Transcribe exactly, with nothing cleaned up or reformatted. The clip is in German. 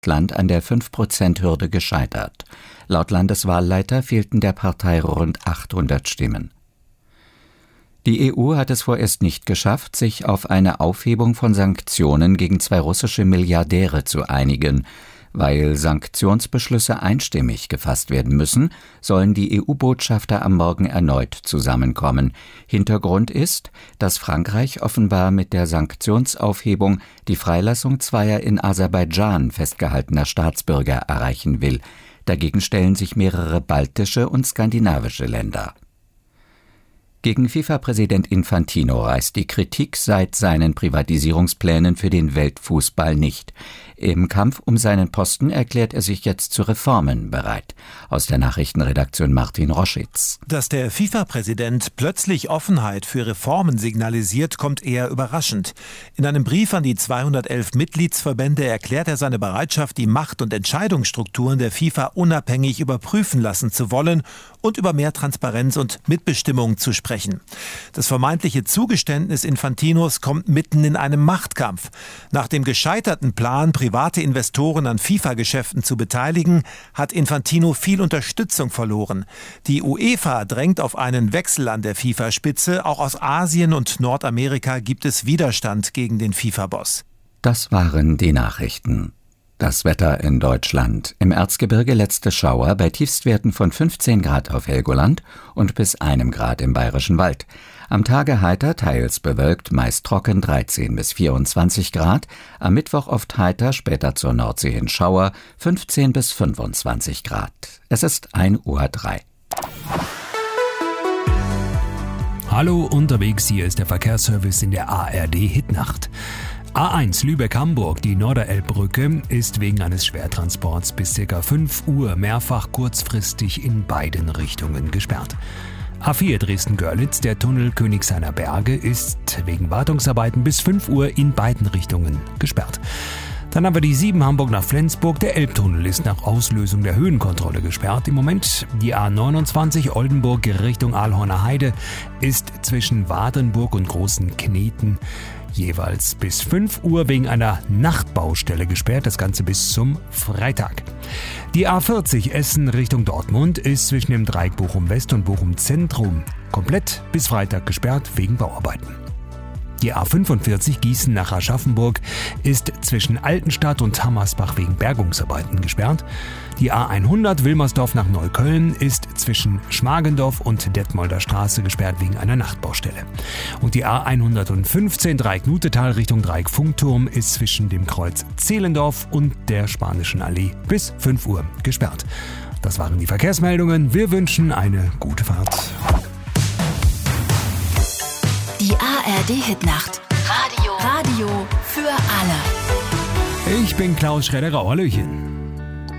Land an der fünf Prozent Hürde gescheitert. Laut Landeswahlleiter fehlten der Partei rund achthundert Stimmen. Die E U hat es vorerst nicht geschafft, sich auf eine Aufhebung von Sanktionen gegen zwei russische Milliardäre zu einigen. Weil Sanktionsbeschlüsse einstimmig gefasst werden müssen, sollen die E U-Botschafter am Morgen erneut zusammenkommen. Hintergrund ist, dass Frankreich offenbar mit der Sanktionsaufhebung die Freilassung zweier in Aserbaidschan festgehaltener Staatsbürger erreichen will. Dagegen stellen sich mehrere baltische und skandinavische Länder. Gegen FIFA-Präsident Infantino reißt die Kritik seit seinen Privatisierungsplänen für den Weltfußball nicht. Im Kampf um seinen Posten erklärt er sich jetzt zu Reformen bereit. Aus der Nachrichtenredaktion Martin Roschitz. Dass der FIFA-Präsident plötzlich Offenheit für Reformen signalisiert, kommt eher überraschend. In einem Brief an die zweihundertelf Mitgliedsverbände erklärt er seine Bereitschaft, die Macht- und Entscheidungsstrukturen der FIFA unabhängig überprüfen lassen zu wollen und über mehr Transparenz und Mitbestimmung zu sprechen. Das vermeintliche Zugeständnis Infantinos kommt mitten in einem Machtkampf. Nach dem gescheiterten Plan, private Investoren an FIFA-Geschäften zu beteiligen, hat Infantino viel Unterstützung verloren. Die UEFA drängt auf einen Wechsel an der FIFA-Spitze. Auch aus Asien und Nordamerika gibt es Widerstand gegen den FIFA-Boss. Das waren die Nachrichten. Das Wetter in Deutschland. Im Erzgebirge letzte Schauer bei Tiefstwerten von fünfzehn Grad auf Helgoland und bis einem Grad im Bayerischen Wald. Am Tage heiter, teils bewölkt, meist trocken dreizehn bis vierundzwanzig Grad. Am Mittwoch oft heiter, später zur Nordsee hin Schauer, fünfzehn bis fünfundzwanzig Grad. Es ist ein Uhr drei. Hallo unterwegs, hier ist der Verkehrsservice in der A R D-Hitnacht. A eins Lübeck-Hamburg, die Norderelbbrücke, ist wegen eines Schwertransports bis ca. fünf Uhr mehrfach kurzfristig in beiden Richtungen gesperrt. A vier Dresden-Görlitz, der Tunnel Königshainer Berge, ist wegen Wartungsarbeiten bis fünf Uhr in beiden Richtungen gesperrt. Dann haben wir die sieben Hamburg nach Flensburg. Der Elbtunnel ist nach Auslösung der Höhenkontrolle gesperrt. Im Moment die A neunundzwanzig Oldenburg Richtung Aalhorner Heide ist zwischen Wadenburg und Großen Kneten jeweils bis fünf Uhr wegen einer Nachtbaustelle gesperrt, das Ganze bis zum Freitag. Die A vierzig Essen Richtung Dortmund ist zwischen dem Dreieck Bochum West und Bochum Zentrum komplett bis Freitag gesperrt wegen Bauarbeiten. Die A fünfundvierzig Gießen nach Aschaffenburg ist zwischen Altenstadt und Hammersbach wegen Bergungsarbeiten gesperrt. Die A hundert Wilmersdorf nach Neukölln ist zwischen Schmargendorf und Detmolder Straße gesperrt wegen einer Nachtbaustelle. Und die A hundertfünfzehn Dreieck Nutetal Richtung Dreieck Funkturm ist zwischen dem Kreuz Zehlendorf und der Spanischen Allee bis fünf Uhr gesperrt. Das waren die Verkehrsmeldungen. Wir wünschen eine gute Fahrt. Die A R D-Hitnacht. Radio. Radio für alle. Ich bin Klaus Schredder-Rau. Hallöchen.